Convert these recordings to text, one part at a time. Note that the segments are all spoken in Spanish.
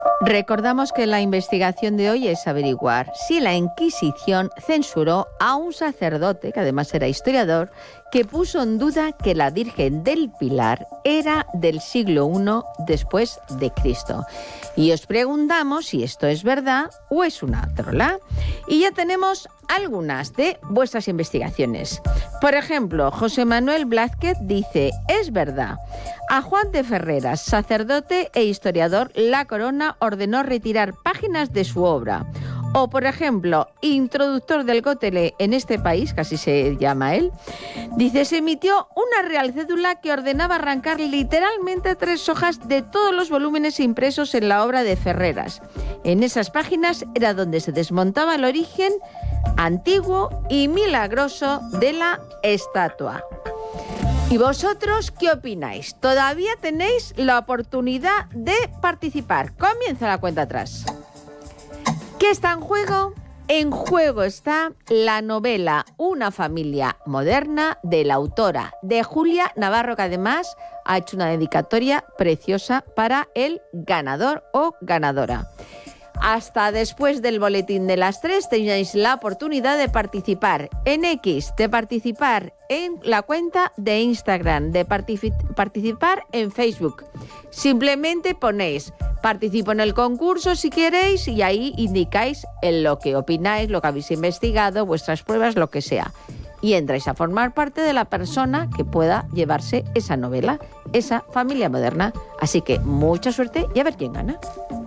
Recordamos que la investigación de hoy es averiguar si la Inquisición censuró a un sacerdote, que además era historiador, que puso en duda que la Virgen del Pilar era del siglo I después de Cristo. Y os preguntamos si esto es verdad o es una trola. Y ya tenemos algunas de vuestras investigaciones. Por ejemplo, José Manuel Blázquez dice: es verdad. A Juan de Ferreras, sacerdote e historiador, la corona ordenó retirar páginas de su obra. O, por ejemplo, introductor del Gotele en este país, que así se llama él, dice: se emitió una real cédula que ordenaba arrancar literalmente 3 hojas de todos los volúmenes impresos en la obra de Ferreras. En esas páginas era donde se desmontaba el origen antiguo y milagroso de la estatua. ¿Y vosotros qué opináis? Todavía tenéis la oportunidad de participar. Comienza la cuenta atrás. ¿Qué está en juego? En juego está la novela Una familia moderna, de la autora, de Julia Navarro, que además ha hecho una dedicatoria preciosa para el ganador o ganadora. Hasta después del boletín de las 3 tenéis la oportunidad de participar en X, de participar en la cuenta de Instagram, de participar en Facebook. Simplemente ponéis participo en el concurso si queréis y ahí indicáis en lo que opináis, lo que habéis investigado, vuestras pruebas, lo que sea. Y entráis a formar parte de la persona que pueda llevarse esa novela, esa familia moderna. Así que mucha suerte y a ver quién gana.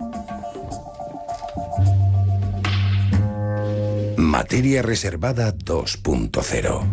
Materia Reservada 2.0.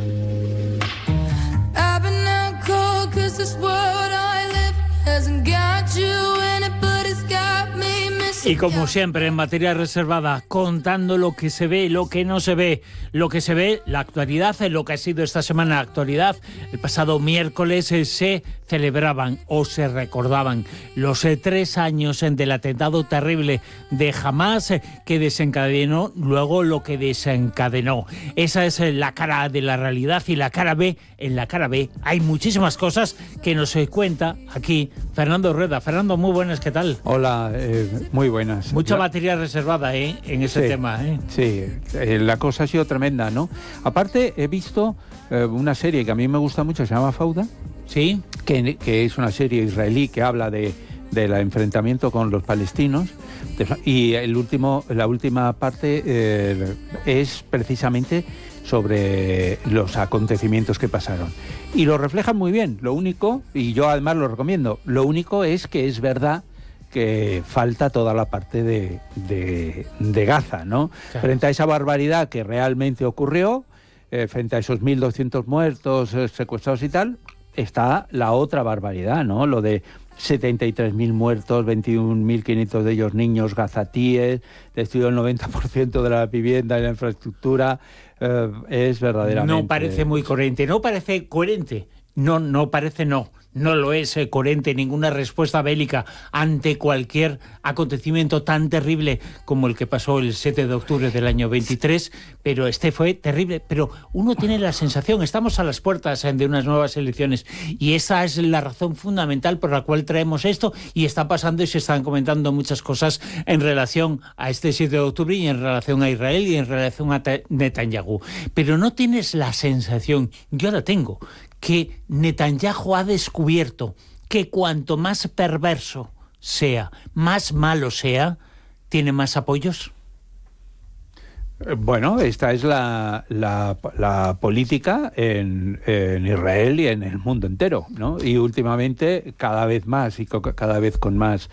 Y como siempre en Materia Reservada, contando lo que se ve, lo que no se ve, lo que se ve, la actualidad, lo que ha sido esta semana la actualidad. El pasado miércoles se celebraban o se recordaban los 3 años del atentado terrible de Hamás que desencadenó luego lo que desencadenó. Esa es la cara de la realidad y la cara B. En la cara B hay muchísimas cosas que nos cuenta aquí Fernando Rueda. Fernando, muy buenas, ¿qué tal? Hola, muy buenas. Mucha materia reservada en ese tema. Sí, la cosa ha sido tremenda, ¿no? Aparte, he visto una serie que a mí me gusta mucho, se llama Fauda. Sí. Que es una serie israelí que habla del enfrentamiento con los palestinos. Y la última parte es precisamente sobre los acontecimientos que pasaron. Y lo reflejan muy bien. Lo único, y yo además lo recomiendo, lo único es que es verdad que falta toda la parte de Gaza, ¿no? Claro. Frente a esa barbaridad que realmente ocurrió, frente a esos 1.200 muertos, secuestrados y tal, está la otra barbaridad, ¿no? Lo de 73.000 muertos, 21.500 de ellos niños gazatíes, destruido el 90% de la vivienda y la infraestructura. Es verdaderamente... No parece muy coherente, no parece coherente. No parece, no lo es coherente ninguna respuesta bélica ante cualquier acontecimiento tan terrible como el que pasó el 7 de octubre del año 23, pero este fue terrible. Pero uno tiene la sensación, estamos a las puertas de unas nuevas elecciones y esa es la razón fundamental por la cual traemos esto, y está pasando y se están comentando muchas cosas en relación a este 7 de octubre y en relación a Israel y en relación a Netanyahu. Pero no tienes la sensación, yo la tengo, que Netanyahu ha descubierto que cuanto más perverso sea, más malo sea, tiene más apoyos. Bueno, esta es la política en Israel y en el mundo entero, ¿no? Y últimamente cada vez más y cada vez con más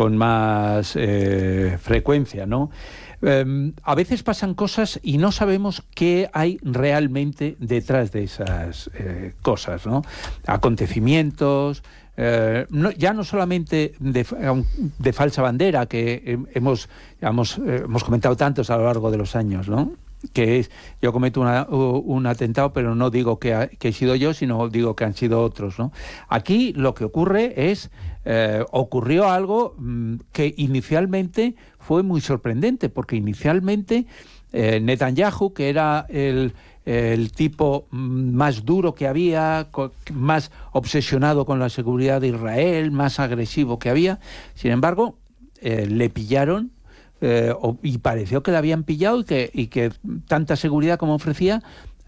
frecuencia, ¿no? A veces pasan cosas y no sabemos qué hay realmente detrás de esas cosas, ¿no? Acontecimientos, ya no solamente de falsa bandera, que hemos comentado tantos a lo largo de los años, ¿no? Que es, yo cometo un atentado, pero no digo que he sido yo, sino digo que han sido otros, ¿no? Aquí lo que ocurre es, ocurrió algo que inicialmente fue muy sorprendente, porque inicialmente Netanyahu, que era el tipo más duro que había, más obsesionado con la seguridad de Israel, más agresivo que había, sin embargo, le pillaron y pareció que le habían pillado y que tanta seguridad como ofrecía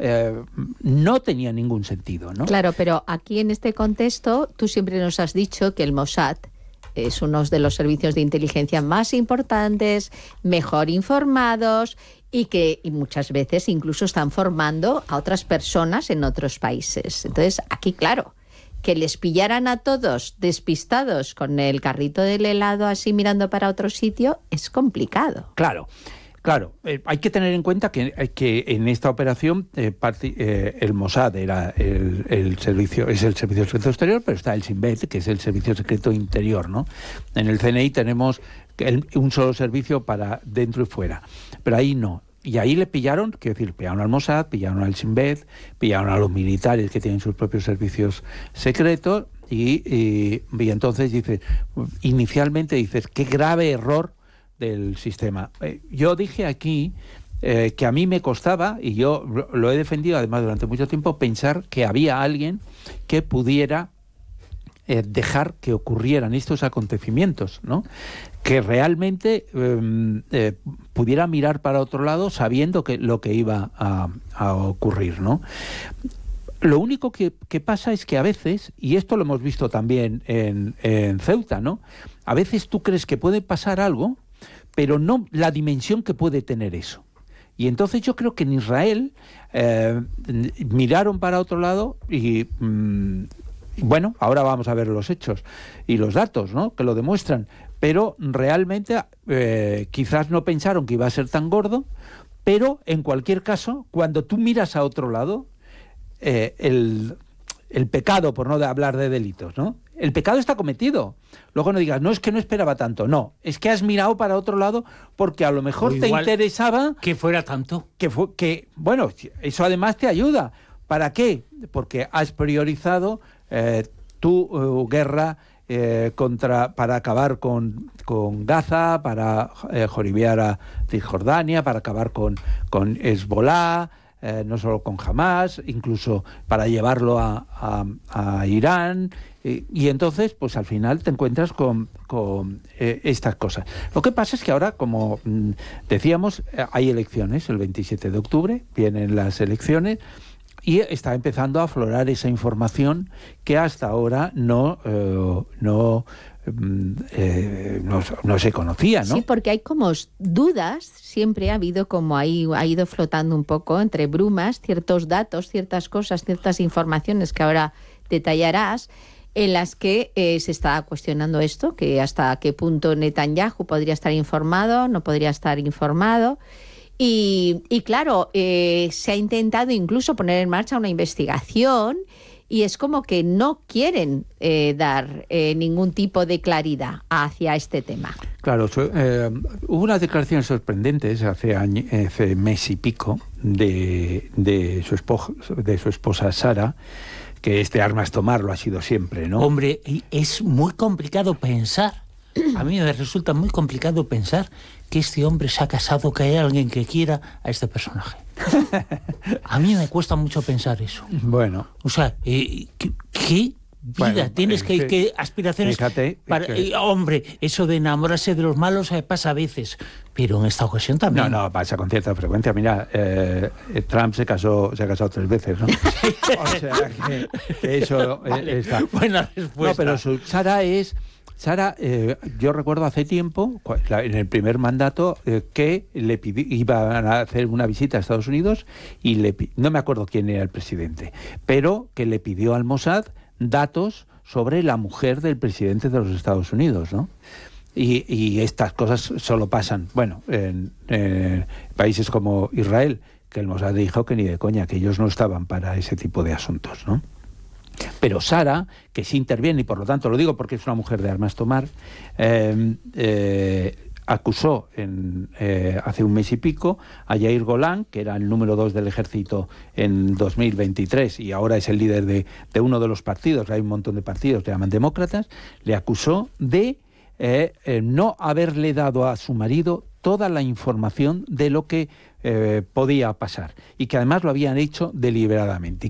no tenía ningún sentido, ¿no? Claro, pero aquí en este contexto tú siempre nos has dicho que el Mossad es uno de los servicios de inteligencia más importantes, mejor informados y muchas veces incluso están formando a otras personas en otros países. Entonces, aquí, claro, que les pillaran a todos despistados con el carrito del helado así mirando para otro sitio es complicado. Claro. Hay que tener en cuenta que en esta operación el Mossad era el servicio secreto exterior, pero está el Shin Bet, que es el servicio secreto interior, ¿no? En el CNI tenemos un solo servicio para dentro y fuera, pero ahí no. Y ahí le pillaron, quiero decir, pillaron al Mossad, pillaron al Shin Bet, pillaron a los militares que tienen sus propios servicios secretos y entonces inicialmente dices, qué grave error del sistema. Yo dije aquí que a mí me costaba, y yo lo he defendido además durante mucho tiempo, pensar que había alguien que pudiera dejar que ocurrieran estos acontecimientos, ¿no? Que realmente pudiera mirar para otro lado sabiendo que lo que iba a ocurrir, ¿no? Lo único que pasa es que a veces, y esto lo hemos visto también en Ceuta, ¿no? A veces tú crees que puede pasar algo, pero no la dimensión que puede tener eso. Y entonces yo creo que en Israel miraron para otro lado y bueno, ahora vamos a ver los hechos y los datos, ¿no?, que lo demuestran, pero realmente quizás no pensaron que iba a ser tan gordo, pero en cualquier caso, cuando tú miras a otro lado, el pecado, por no hablar de delitos, ¿no?, el pecado está cometido. Luego no digas, no, es que no esperaba tanto. No, es que has mirado para otro lado porque a lo mejor te interesaba que fuera tanto. Bueno, eso además te ayuda. ¿Para qué? Porque has priorizado tu guerra para acabar con Gaza, para joribear a Cisjordania, para acabar con Hezbollah, no solo con Hamas, incluso para llevarlo a Irán, y entonces pues al final te encuentras con estas cosas. Lo que pasa es que ahora, como decíamos, hay elecciones el 27 de octubre, vienen las elecciones y está empezando a aflorar esa información que hasta ahora no se conocía, ¿no? Sí, porque hay como dudas, siempre ha habido como ha ido flotando un poco entre brumas ciertos datos, ciertas cosas, ciertas informaciones que ahora detallarás, en las que se está cuestionando esto, que hasta qué punto Netanyahu podría estar informado, no podría estar informado. Y claro, se ha intentado incluso poner en marcha una investigación y es como que no quieren dar ningún tipo de claridad hacia este tema. Claro, hubo unas declaraciones sorprendentes hace mes y pico de su esposa Sara, que armas tomar lo ha sido siempre, ¿no? Hombre, es muy complicado pensar, a mí me resulta muy complicado pensar que este hombre se ha casado, que hay alguien que quiera a este personaje. A mí me cuesta mucho pensar eso. Bueno. O sea, ¿qué vida tienes? ¿Qué aspiraciones? Fíjate, hombre, eso de enamorarse de los malos pasa a veces, pero en esta ocasión también. No, pasa con cierta frecuencia. Mira, Trump se ha casado 3 veces, ¿no? O sea, que eso vale, está. Buena respuesta. No, pero Sara, yo recuerdo hace tiempo, en el primer mandato, que iban a hacer una visita a Estados Unidos y no me acuerdo quién era el presidente, pero que le pidió al Mossad datos sobre la mujer del presidente de los Estados Unidos, ¿no? Y estas cosas solo pasan, bueno, en países como Israel, que el Mossad dijo que ni de coña, que ellos no estaban para ese tipo de asuntos, ¿no? Pero Sara, que sí interviene, y por lo tanto lo digo porque es una mujer de armas tomar, acusó hace un mes y pico a Yair Golán, que era el número 2 del ejército en 2023 y ahora es el líder de uno de los partidos, hay un montón de partidos que llaman demócratas, le acusó de no haberle dado a su marido toda la información de lo que podía pasar y que además lo habían hecho deliberadamente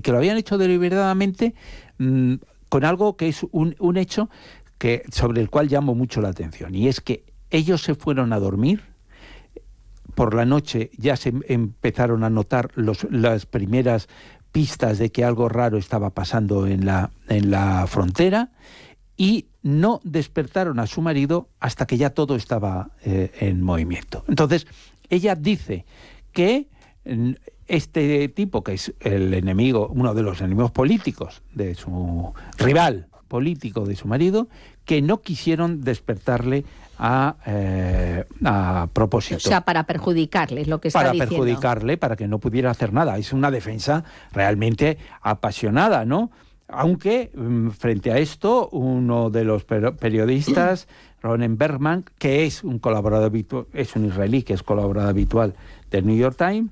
con algo que es un hecho sobre el cual llamo mucho la atención, y es que ellos se fueron a dormir. Por la noche ya se empezaron a notar las primeras pistas de que algo raro estaba pasando en la frontera, y no despertaron a su marido hasta que ya todo estaba en movimiento. Entonces, ella dice que este tipo, que es el enemigo, uno de los enemigos políticos de su rival político de su marido, que no quisieron despertarle a propósito. O sea, para perjudicarle, es lo que está diciendo. Para perjudicarle, para que no pudiera hacer nada. Es una defensa realmente apasionada, ¿no? Aunque, frente a esto, uno de los periodistas, Ronen Bergman, que es un colaborador habitual, es un israelí que es colaborador habitual del New York Times,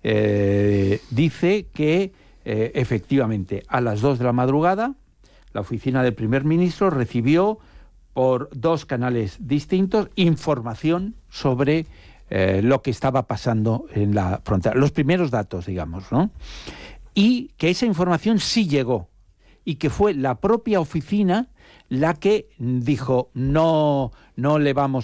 dice que efectivamente a las 2 de la madrugada la oficina del primer ministro recibió por 2 canales distintos información sobre lo que estaba pasando en la frontera, los primeros datos, digamos, ¿no? Y que esa información sí llegó, y que fue la propia oficina la que dijo no le vamos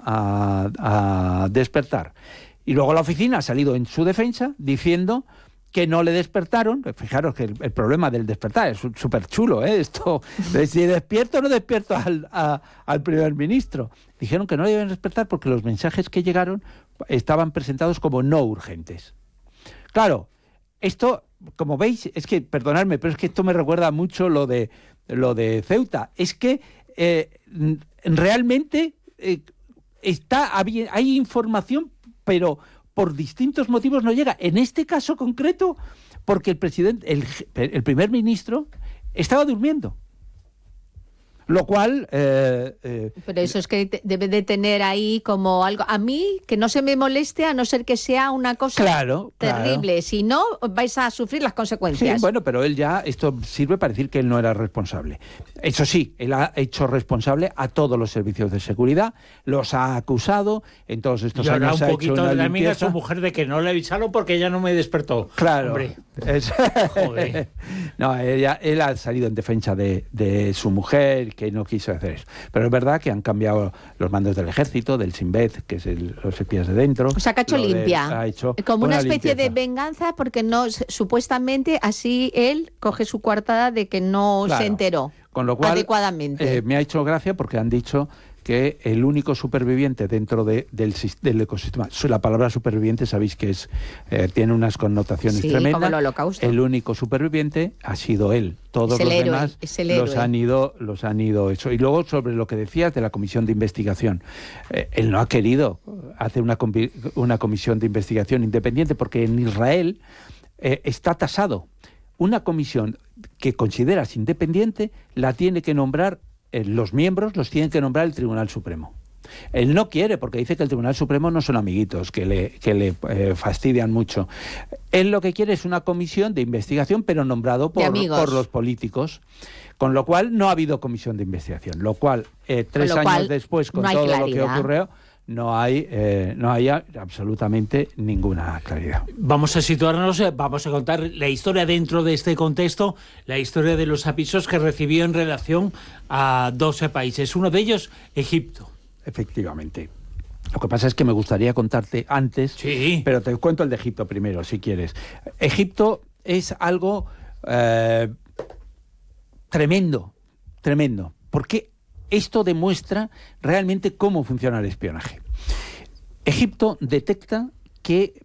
a despertar. Y luego la oficina ha salido en su defensa diciendo que no le despertaron. Fijaros que el problema del despertar es súper chulo, ¿eh? Esto, si despierto o no despierto al primer ministro. Dijeron que no le deben despertar porque los mensajes que llegaron estaban presentados como no urgentes. Claro, esto, como veis, es que, perdonadme, pero es que esto me recuerda mucho lo de Ceuta. Es que realmente hay información, pero por distintos motivos no llega. En este caso concreto, porque el primer ministro estaba durmiendo. Lo cual... Pero eso es que debe de tener ahí como algo... A mí, que no se me moleste, a no ser que sea una cosa terrible. Claro. Si no, vais a sufrir las consecuencias. Sí, bueno, pero esto sirve para decir que él no era responsable. Eso sí, él ha hecho responsable a todos los servicios de seguridad, los ha acusado, en todos estos años ha hecho una limpieza. Y ahora un poquito de la amiga a su mujer de que no le avisaron porque ella no me despertó. Claro. Hombre. Joder. No, él ha salido en defensa de su mujer, que no quiso hacer eso. Pero es verdad que han cambiado los mandos del ejército, del Shin Bet, que es los espías de dentro. O sea, que ha hecho limpia. Como una especie de venganza, porque no, supuestamente así él coge su coartada de que no se enteró. Con lo cual, adecuadamente. Me ha hecho gracia porque han dicho que el único superviviente dentro del ecosistema, la palabra superviviente sabéis que tiene unas connotaciones tremendas. Como el Holocausto. El único superviviente ha sido él. Todos los demás los han ido eso. Y luego, sobre lo que decías de la comisión de investigación, él no ha querido hacer una comisión de investigación independiente porque en Israel está tasado. Una comisión que consideras independiente la tiene que nombrar los miembros, los tienen que nombrar el Tribunal Supremo. Él no quiere, porque dice que el Tribunal Supremo no son amiguitos, que le fastidian mucho. Él lo que quiere es una comisión de investigación, pero nombrado por los políticos. Con lo cual no ha habido comisión de investigación. Lo cual, 3 años después, con todo lo que ocurrió, no hay absolutamente ninguna claridad. Vamos a situarnos, vamos a contar la historia dentro de este contexto, la historia de los avisos que recibió en relación a 12 países. Uno de ellos, Egipto. Efectivamente. Lo que pasa es que me gustaría contarte antes, pero te cuento el de Egipto primero, si quieres. Egipto es algo tremendo, porque esto demuestra realmente cómo funciona el espionaje. Egipto detecta que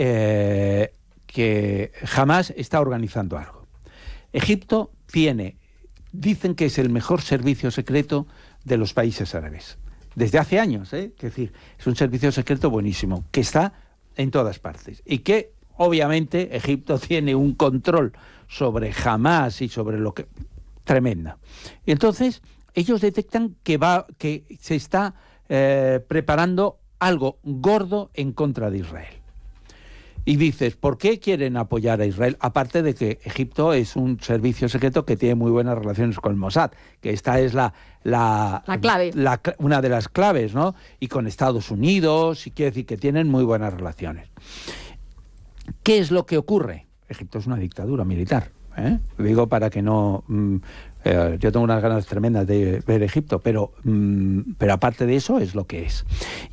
Hamás está organizando algo. Egipto dicen que es el mejor servicio secreto de los países árabes. Desde hace años, es decir, es un servicio secreto buenísimo, que está en todas partes. Y que, obviamente, Egipto tiene un control sobre Hamás y sobre lo que... Tremenda. Y entonces ellos detectan que se está preparando algo gordo en contra de Israel. Y dices, ¿por qué quieren apoyar a Israel? Aparte de que Egipto es un servicio secreto que tiene muy buenas relaciones con el Mossad, que esta es la clave. Una de las claves, ¿no? Y con Estados Unidos, y quiere decir que tienen muy buenas relaciones. ¿Qué es lo que ocurre? Egipto es una dictadura militar. Digo para que no Yo tengo unas ganas tremendas de ver Egipto, pero aparte de eso es lo que es.